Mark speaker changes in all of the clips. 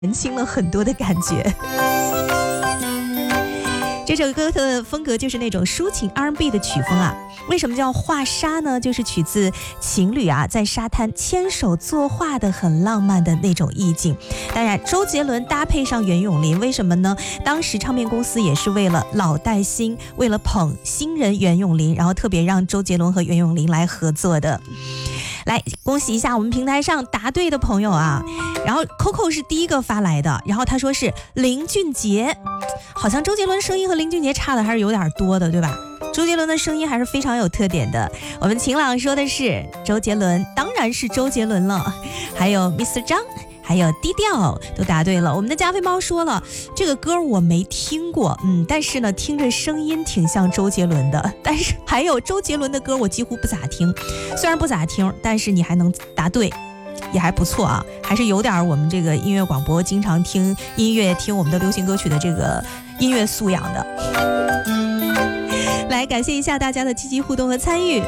Speaker 1: 年轻了很多的感觉。这首歌的风格就是那种抒情 R&B 的曲风啊。为什么叫画沙呢？就是取自情侣啊在沙滩牵手作画的很浪漫的那种意境。当然周杰伦搭配上袁咏琳，为什么呢？当时唱片公司也是为了老带新，为了捧新人袁咏琳，然后特别让周杰伦和袁咏琳来合作的。来恭喜一下我们平台上答对的朋友啊，然后 Coco 是第一个发来的，然后他说是林俊杰，好像周杰伦声音和林俊杰差的还是有点多的，对吧？周杰伦的声音还是非常有特点的。我们晴朗说的是周杰伦，当然是周杰伦了，还有 Mr. 张，还有低调都答对了。我们的加菲猫说了，这个歌我没听过，但是呢听着声音挺像周杰伦的。但是还有周杰伦的歌我几乎不咋听，虽然不咋听，但是你还能答对，也还不错啊，还是有点我们这个音乐广播经常听音乐听我们的流行歌曲的这个音乐素养的。来感谢一下大家的积极互动和参与。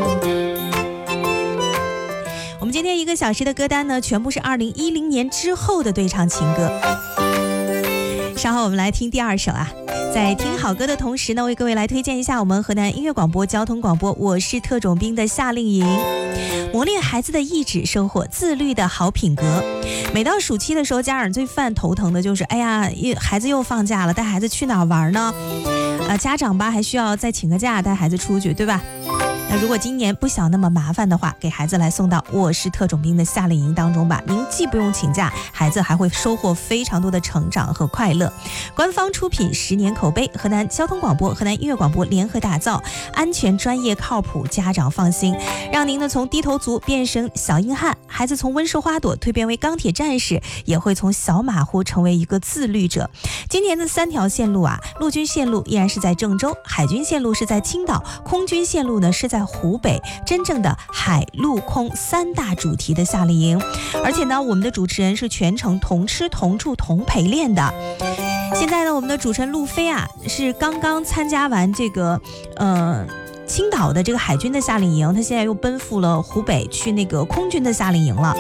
Speaker 1: 我们今天1个小时的歌单呢，全部是2010年之后的对唱情歌。稍后我们来听第2首啊。在听好歌的同时呢，为各位来推荐一下我们河南音乐广播交通广播我是特种兵的夏令营，磨练孩子的意志，收获自律的好品格。每到暑期的时候，家长最犯头疼的就是孩子又放假了，带孩子去哪儿玩呢？家长吧还需要再请个假带孩子出去，对吧？那如果今年不想那么麻烦的话，给孩子来送到我是特种兵的夏令营当中吧，您既不用请假，孩子还会收获非常多的成长和快乐。官方出品，10年口碑，河南交通广播、河南音乐广播联合打造，安全、专业、靠谱，家长放心，让您呢从低头族变成小硬汉，孩子从温室花朵蜕变为钢铁战士，也会从小马虎成为一个自律者。今年的3条线路啊，陆军线路依然是在郑州，海军线路是在青岛，空军线路呢是在湖北，真正的海陆空3大主题的夏令营。而且呢，我们的主持人是全程同吃同住同陪练的。现在呢，我们的主持人路飞啊，是刚刚参加完这个青岛的这个海军的夏令营，他现在又奔赴了湖北去那个空军的夏令营了。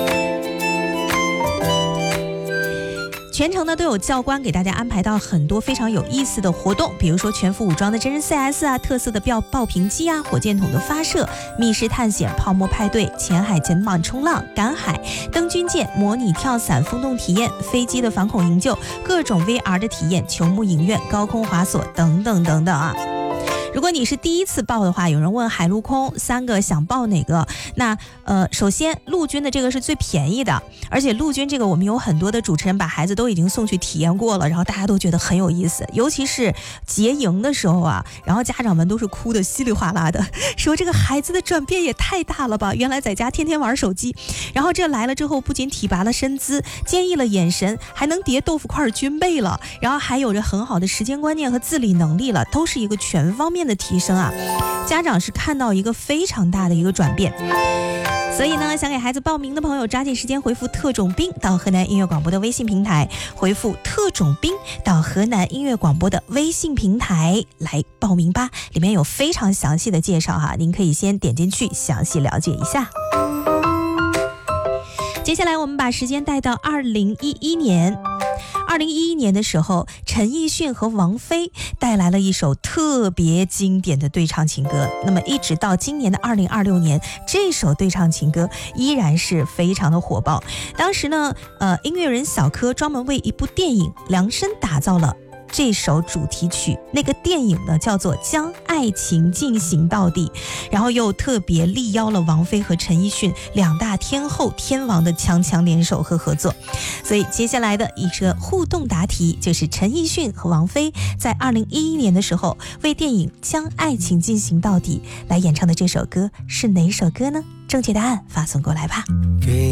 Speaker 1: 全程呢都有教官给大家安排到很多非常有意思的活动，比如说全副武装的真人 CS 啊，特色的爆屏机啊，火箭筒的发射，密室探险、泡沫派对、浅海简绑冲浪、赶海、登军舰、模拟跳伞、风洞体验、飞机的反恐营救、各种 VR 的体验、球幕影院、高空滑索等等等等啊。如果你是第一次报的话，有人问海陆空3个想报哪个？那首先陆军的这个是最便宜的，而且陆军这个我们有很多的主持人把孩子都已经送去体验过了，然后大家都觉得很有意思，尤其是结营的时候啊，然后家长们都是哭得稀里哗啦的，说这个孩子的转变也太大了吧，原来在家天天玩手机，然后这来了之后不仅提拔了身姿，坚毅了眼神，还能叠豆腐块军备了，然后还有着很好的时间观念和自理能力了，都是一个全方面的提升啊。家长是看到一个非常大的一个转变。所以呢，想给孩子报名的朋友抓紧时间回复特种兵到河南音乐广播的微信平台，回复特种兵到河南音乐广播的微信平台来报名吧，里面有非常详细的介绍哈，您可以先点进去详细了解一下。接下来我们把时间带到2011年。2011年的时候，陈奕迅和王菲带来了一首特别经典的对唱情歌，那么一直到今年的2026年，这首对唱情歌依然是非常的火爆。当时呢音乐人小柯专门为一部电影量身打造了这首主题曲，那个电影呢叫做《将爱情进行到底》，然后又特别力邀了王菲和陈奕迅2大天后天王的强强联手和合作。所以接下来的一个互动答题就是陈奕迅和王菲在2011年的时候为电影《将爱情进行到底》来演唱的这首歌是哪首歌呢？正确答案发送过来吧。给